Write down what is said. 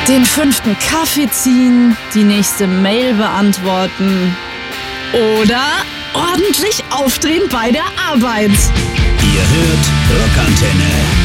Den 5. Kaffee ziehen, die nächste Mail beantworten oder ordentlich aufdrehen bei der Arbeit. Ihr hört Rockantenne.